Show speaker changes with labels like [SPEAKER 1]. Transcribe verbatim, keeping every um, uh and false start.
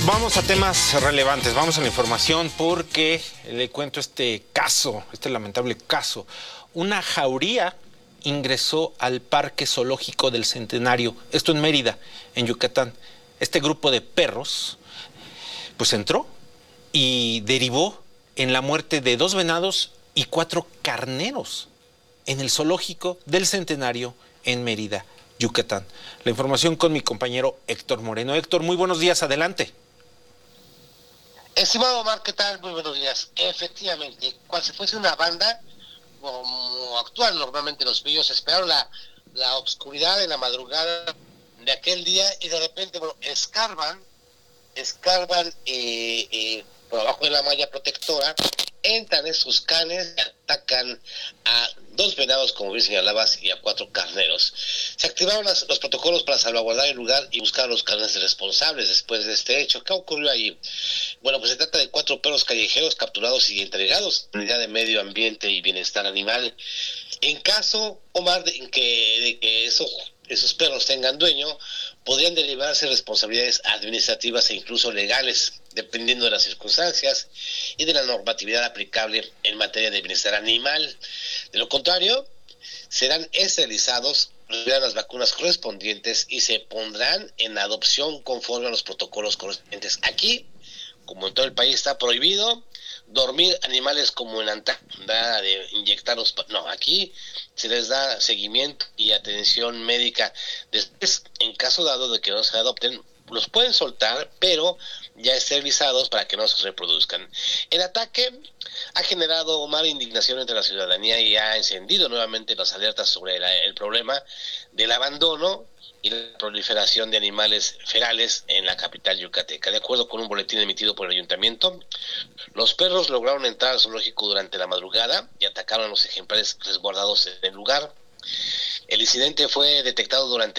[SPEAKER 1] Vamos a temas relevantes, vamos a la información porque le cuento este caso, este lamentable caso. Una jauría ingresó al Parque Zoológico del Centenario, esto en Mérida, en Yucatán. Este grupo de perros, pues entró y derivó en la muerte de dos venados y cuatro carneros en el Zoológico del Centenario en Mérida, Yucatán. La información con mi compañero Héctor Moreno. Héctor, muy buenos días, adelante.
[SPEAKER 2] Estimado Omar, ¿qué tal? Muy buenos días. Efectivamente, cual si fuese una banda, como actúan normalmente los pillos, esperaron la, la oscuridad en la madrugada de aquel día y de repente, bueno, escarban, escarban eh, eh, por abajo de la malla protectora, entran en sus canes y atacan a dos venados, como bien señalabas, y a cuatro carneros. Se activaron las, los protocolos para salvaguardar el lugar y buscar a los carnes responsables después de este hecho. ¿Qué ocurrió allí? Bueno, pues se trata de cuatro perros callejeros capturados y entregados a la Unidad de Medio Ambiente y Bienestar Animal. En caso, Omar, de que, de que esos, esos perros tengan dueño, podrían derivarse responsabilidades administrativas e incluso legales, dependiendo de las circunstancias y de la normatividad aplicable en materia de bienestar animal. De lo contrario, serán esterilizados, recibirán las vacunas correspondientes y se pondrán en adopción conforme a los protocolos correspondientes. Aquí, como en todo el país, está prohibido dormir animales como en Antártida, de inyectarlos. No, aquí se les da seguimiento y atención médica. Después, en caso dado de que no se adopten, los pueden soltar, pero ya esterilizados para que no se reproduzcan. El ataque ha generado más indignación entre la ciudadanía y ha encendido nuevamente las alertas sobre la, el problema del abandono y la proliferación de animales ferales en la capital yucateca. De acuerdo con un boletín emitido por el ayuntamiento, los perros lograron entrar al zoológico durante la madrugada y atacaron a los ejemplares resguardados en el lugar. El incidente fue detectado durante